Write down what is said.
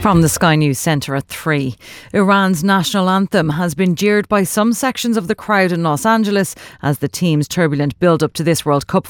From the Sky News Centre at 3. Iran's national anthem has been jeered by some sections of the crowd in Los Angeles as the team's turbulent build-up to this World Cup